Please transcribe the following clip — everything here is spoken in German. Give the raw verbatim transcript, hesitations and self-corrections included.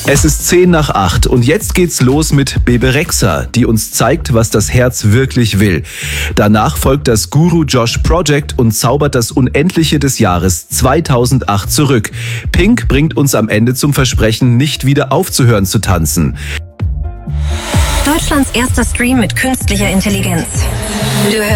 Es ist zehn nach acht und jetzt geht's los mit Bebe Rexha, die uns zeigt, was das Herz wirklich will. Danach folgt das Guru Josh Project und zaubert das Unendliche des Jahres zweitausendacht zurück. Pink bringt uns am Ende zum Versprechen, nicht wieder aufzuhören zu tanzen. Deutschlands erster Stream mit künstlicher Intelligenz. Du hörst